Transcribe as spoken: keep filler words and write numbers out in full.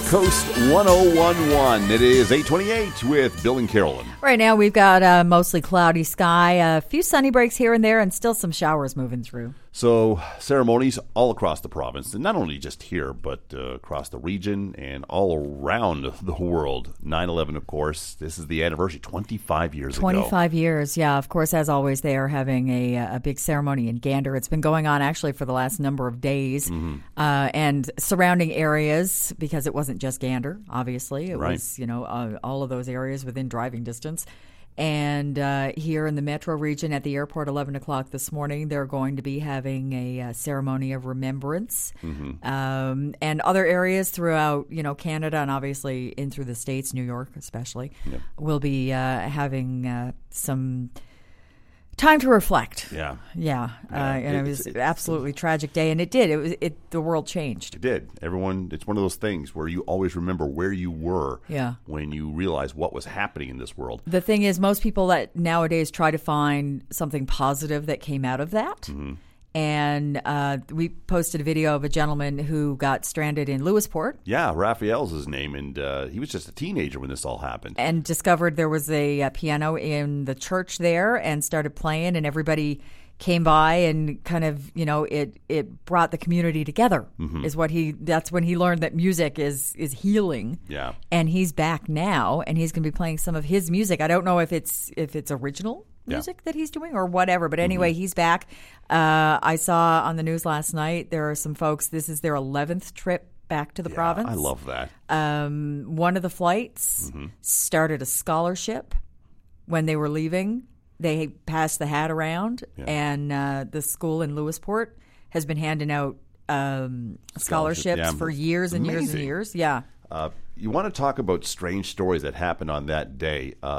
Coast one oh one point one. It is eight twenty-eight with Bill and Carolyn. Right now we've got a mostly cloudy sky, a few sunny breaks here and there, and still some showers moving through. So ceremonies all across the province, and not only just here, but uh, across the region and all around the world. nine eleven, of course, this is the anniversary, twenty-five years twenty-five ago. twenty-five years, yeah. Of course, as always, they are having a, a big ceremony in Gander. It's been going on actually for the last number of days. Mm-hmm. Uh, and surrounding areas, because it wasn't just Gander, obviously. It right. was, you know, uh, all of those areas within driving distance. And uh, here in the metro region at the airport, eleven o'clock this morning, they're going to be having a uh, ceremony of remembrance. Mm-hmm. Um, and other areas throughout, you know, Canada and obviously in through the States, New York especially, yep. will be uh, having uh, some time to reflect. Yeah. Yeah. yeah. Uh, and it, it was an absolutely it, tragic day. And it did. It was. It. The world changed. It did. Everyone, it's one of those things where you always remember where you were yeah. when you realize what was happening in this world. The thing is, most people that nowadays try to find something positive that came out of that. Mm-hmm. And uh, we posted a video of a gentleman who got stranded in Lewisport. Yeah, Raphael's his name, and uh, he was just a teenager when this all happened. And discovered there was a, a piano in the church there and started playing, and everybody came by and kind of, you know, it it brought the community together. Mm-hmm. Is what he. That's when he learned that music is is healing. Yeah. And he's back now, and he's going to be playing some of his music. I don't know if it's if it's original music yeah. that he's doing or whatever, but anyway, mm-hmm. he's back. Uh, I saw on the news last night there are some folks. This is their eleventh trip back to the yeah, province. I love that. Um, one of the flights mm-hmm. started a scholarship when they were leaving. They passed the hat around, yeah. and uh, the school in Lewisport has been handing out um, scholarships yeah. for years and Amazing. years and years. Yeah. Uh, you want to talk about strange stories that happened on that day. Uh,